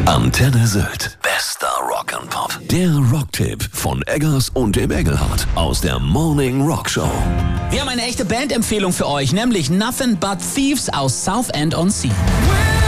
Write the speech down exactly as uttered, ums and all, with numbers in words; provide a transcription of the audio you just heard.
Antenne Sylt. Bester Rock'n'Pop. Der Rocktipp von Eggers und dem Engelhardt aus der Morning Rock Show. Wir haben eine echte Bandempfehlung für euch, nämlich Nothing But Thieves aus Southend on Sea.